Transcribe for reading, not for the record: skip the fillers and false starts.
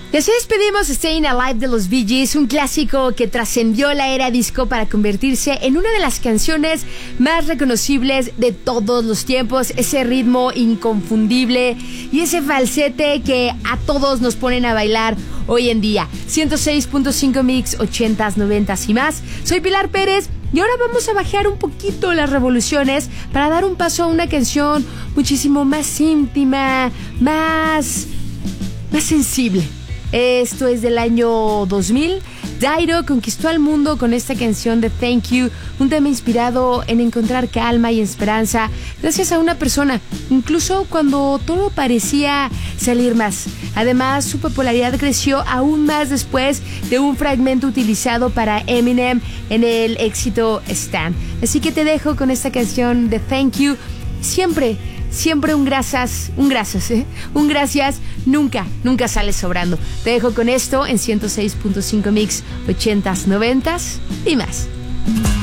Y así despedimos Staying Alive de los Bee Gees, un clásico que trascendió la era disco para convertirse en una de las canciones más reconocibles de todos los tiempos. Ese ritmo inconfundible y ese falsete que a todos nos ponen a bailar hoy en día. 106.5 Mix, 80s, 90s y más. Soy Pilar Pérez y ahora vamos a bajar un poquito las revoluciones para dar un paso a una canción muchísimo más íntima, más sensible. Esto es del año 2000. Dido conquistó al mundo con esta canción de Thank You, un tema inspirado en encontrar calma y esperanza gracias a una persona, incluso cuando todo parecía salir más. Además, su popularidad creció aún más después de un fragmento utilizado para Eminem en el éxito Stan. Así que te dejo con esta canción de Thank You. Siempre un gracias, nunca sale sobrando. Te dejo con esto en 106.5 Mix, 80s, 90s y más.